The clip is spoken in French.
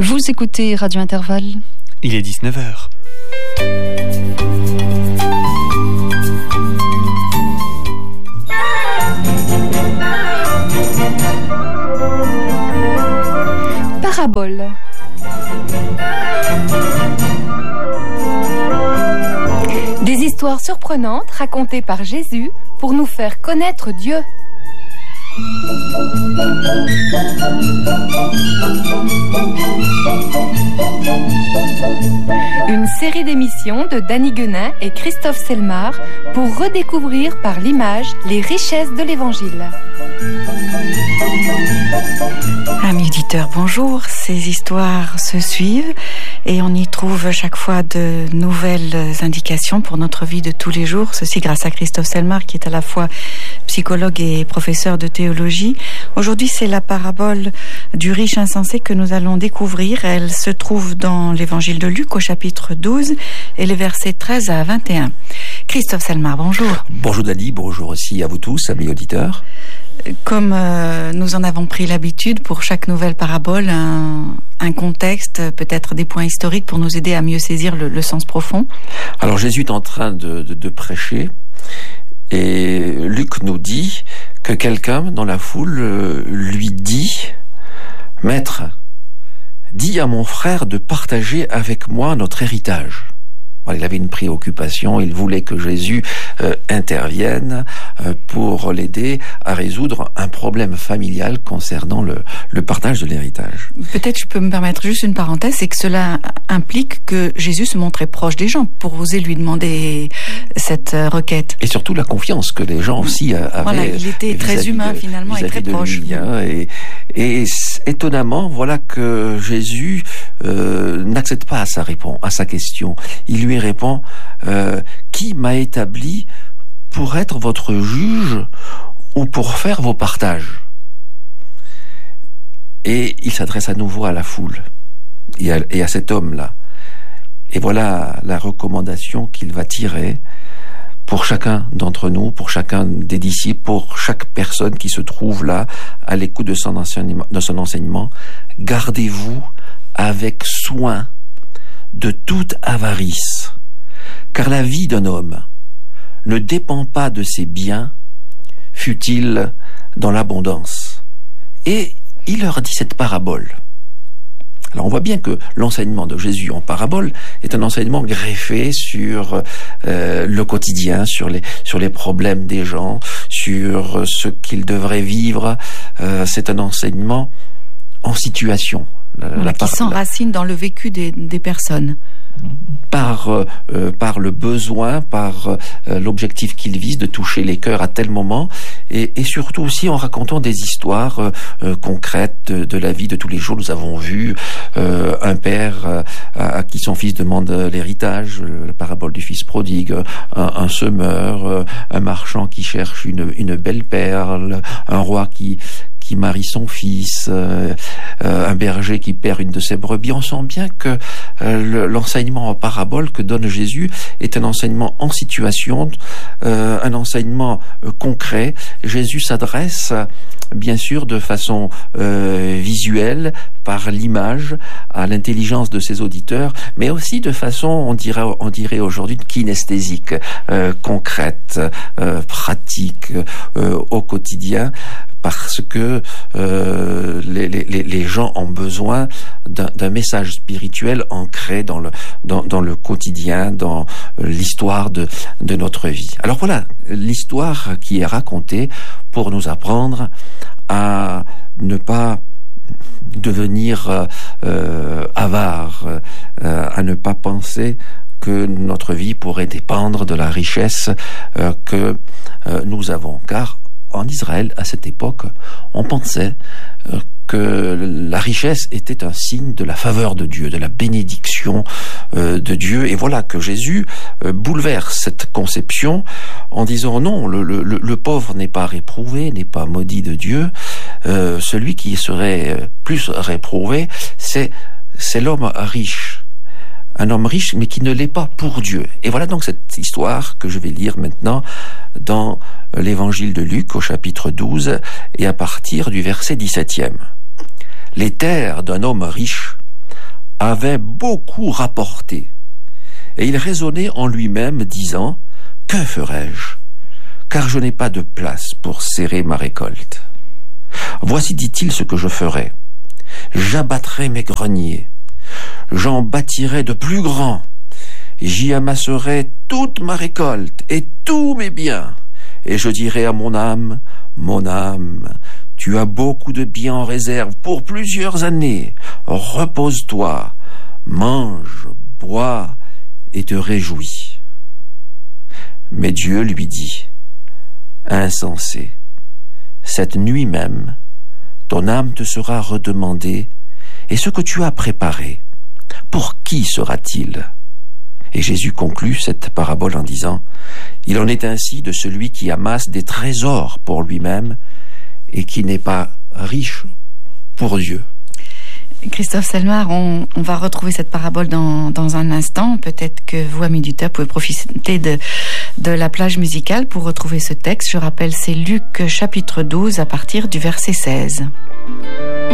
Vous écoutez Radio Intervalle. Il est 19h. Parabole. Des histoires surprenantes racontées par Jésus pour nous faire connaître Dieu. Une série d'émissions de Danny Guenin et Christophe Selmar pour redécouvrir par l'image les richesses de l'Évangile. Amis auditeurs, bonjour. Ces histoires se suivent et on y trouve chaque fois de nouvelles indications pour notre vie de tous les jours. Ceci grâce à Christophe Selmar qui est à la fois psychologue et professeur de théologie. Aujourd'hui, c'est la parabole du riche insensé que nous allons découvrir. Elle se trouve dans l'évangile de Luc au chapitre 12 et les versets 13 à 21. Christophe Selmar, bonjour. Bonjour Dali, bonjour aussi à vous tous, amis auditeurs. Comme nous en avons pris l'habitude, pour chaque nouvelle parabole, un contexte, peut-être des points historiques pour nous aider à mieux saisir le sens profond. Alors Jésus est en train de prêcher et Luc nous dit que quelqu'un dans la foule lui dit « Maître, dis à mon frère de partager avec moi notre héritage ». Il avait une préoccupation, il voulait que Jésus intervienne pour l'aider à résoudre un problème familial concernant le partage de l'héritage. Peut-être je peux me permettre juste une parenthèse, c'est que cela implique que Jésus se montrait proche des gens pour oser lui demander cette requête. Et surtout la confiance que les gens aussi avaient. Voilà, il était très humain finalement et très proche. Lui, hein, et étonnamment, voilà que Jésus n'accède pas à sa question. Il lui répond qui m'a établi pour être votre juge ou pour faire vos partages? Et il s'adresse à nouveau à la foule et à cet homme-là. Et voilà la recommandation qu'il va tirer pour chacun d'entre nous, pour chacun des disciples, pour chaque personne qui se trouve là à l'écoute de son enseignement. Gardez-vous avec soin de toute avarice, car la vie d'un homme ne dépend pas de ses biens, fût-il dans l'abondance. Et il leur dit cette parabole. Alors on voit bien que l'enseignement de Jésus en parabole est un enseignement greffé sur le quotidien, sur les problèmes des gens, sur ce qu'ils devraient vivre. C'est un enseignement en situation. Qui s'enracine dans le vécu des personnes. Par le besoin, par l'objectif qu'il vise de toucher les cœurs à tel moment, et surtout aussi en racontant des histoires concrètes de la vie de tous les jours. Nous avons vu un père à qui son fils demande l'héritage, la parabole du fils prodigue, un semeur, un marchand qui cherche une belle perle, un roi qui marie son fils, un berger qui perd une de ses brebis. On sent bien que l'enseignement en parabole que donne Jésus est un enseignement en situation, un enseignement concret. Jésus s'adresse bien sûr de façon visuelle, par l'image, à l'intelligence de ses auditeurs, mais aussi de façon, on dirait aujourd'hui, kinesthésique, concrète, pratique, au quotidien, parce que les gens ont besoin d'un message spirituel ancré dans le quotidien, dans l'histoire de notre vie. Alors voilà, l'histoire qui est racontée pour nous apprendre à ne pas devenir avare, à ne pas penser que notre vie pourrait dépendre de la richesse que nous avons, car en Israël, à cette époque, on pensait que la richesse était un signe de la faveur de Dieu, de la bénédiction de Dieu. Et voilà que Jésus bouleverse cette conception en disant non, le pauvre n'est pas réprouvé, n'est pas maudit de Dieu. Celui qui serait plus réprouvé, c'est l'homme riche. Un homme riche, mais qui ne l'est pas pour Dieu. Et voilà donc cette histoire que je vais lire maintenant dans l'évangile de Luc au chapitre 12 et à partir du verset 17e. Les terres d'un homme riche avait beaucoup rapporté. Et il raisonnait en lui-même, disant « Que ferai-je ? Car je n'ai pas de place pour serrer ma récolte. Voici, dit-il, ce que je ferai. J'abattrai mes greniers. J'en bâtirai de plus grands. J'y amasserai toute ma récolte et tous mes biens. Et je dirai à mon âme, tu as beaucoup de biens en réserve pour plusieurs années. Repose-toi, mange, bois et te réjouis. Mais Dieu lui dit, insensé, cette nuit même, ton âme te sera redemandée, et ce que tu as préparé, pour qui sera-t-il ? Et Jésus conclut cette parabole en disant, il en est ainsi de celui qui amasse des trésors pour lui-même et qui n'est pas riche pour Dieu. Christophe Selmar, on va retrouver cette parabole dans un instant. Peut-être que vous, amis du Terre, pouvez profiter de la plage musicale pour retrouver ce texte. Je rappelle, c'est Luc chapitre 12 à partir du verset 16.